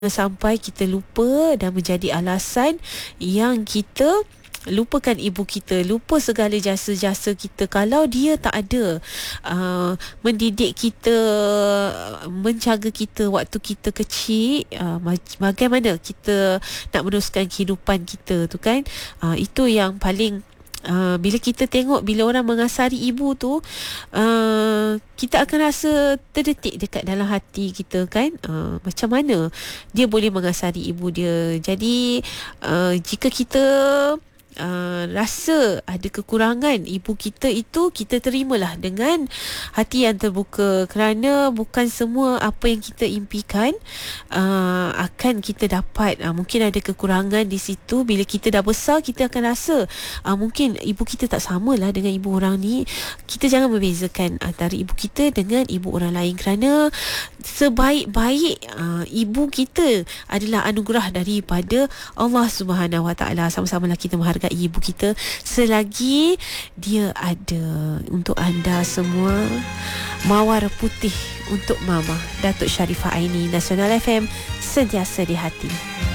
sampai kita lupa dan menjadi alasan yang kita lupakan ibu kita, lupa segala jasa-jasa kita kalau dia tak ada mendidik kita, menjaga kita waktu kita kecil. Bagaimana kita nak meneruskan kehidupan kita tu kan. Itu yang paling bila kita tengok bila orang mengasari ibu tu, kita akan rasa terdetik dekat dalam hati kita kan. Macam mana dia boleh mengasari ibu dia. Jadi jika kita rasa ada kekurangan ibu kita itu, kita terimalah dengan hati yang terbuka, kerana bukan semua apa yang kita impikan akan kita dapat. Mungkin ada kekurangan di situ. Bila kita dah besar, kita akan rasa mungkin ibu kita tak samalah dengan ibu orang ni. Kita jangan membezakan antara ibu kita dengan ibu orang lain, kerana sebaik-baik ibu kita adalah anugerah daripada Allah Subhanahu Wa Taala. Sama-samalah kita menghargai ibu kita selagi dia ada. Untuk anda semua, Mawar Putih untuk Mama, Datuk Sharifah Aini, Nasional FM, sentiasa di hati.